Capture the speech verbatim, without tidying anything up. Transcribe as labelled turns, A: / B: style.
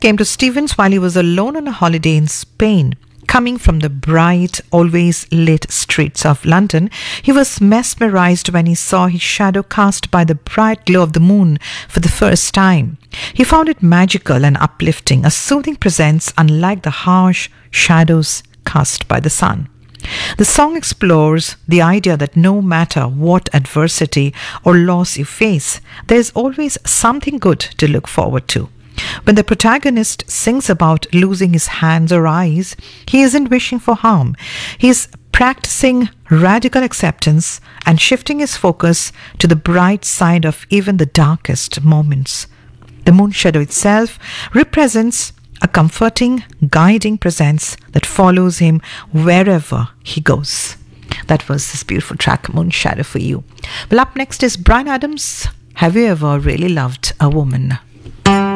A: came to Stevens while he was alone on a holiday in Spain. Coming from the bright, always lit streets of London, he was mesmerized when he saw his shadow cast by the bright glow of the moon for the first time. He found it magical and uplifting, a soothing presence unlike the harsh shadows cast by the sun. The song explores the idea that no matter what adversity or loss you face, there is always something good to look forward to. When the protagonist sings about losing his hands or eyes, he isn't wishing for harm. He is practicing radical acceptance and shifting his focus to the bright side of even the darkest moments. The moon shadow itself represents a comforting, guiding presence that follows him wherever he goes. That was this beautiful track, Moon Shadow, for you. Well, up next is Bryan Adams. Have you ever really loved a woman?